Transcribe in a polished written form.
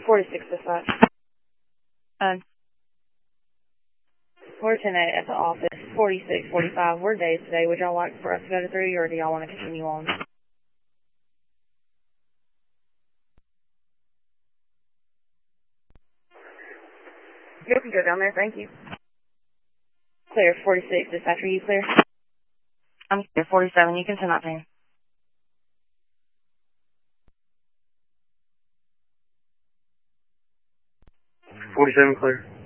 46 dispatch. We're 10 at the office, 46, 45. We're days today. Would y'all like for us to go to 3 or do y'all want to continue on? You can go down there, thank you. Clear, 46 dispatch, are you clear? I'm clear, 47, you can send that in. 47 clear.